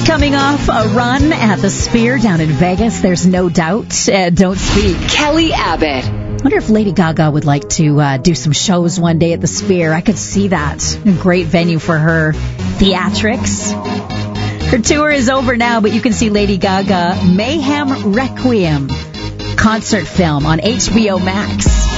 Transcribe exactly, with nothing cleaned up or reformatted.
Coming off a run at the Sphere down in Vegas, there's no doubt. Uh, don't speak. Kelly Abbott. I wonder if Lady Gaga would like to uh, do some shows one day at the Sphere. I could see that. A great venue for her theatrics. Her tour is over now, but you can see Lady Gaga Mayhem Requiem concert film on H B O Max.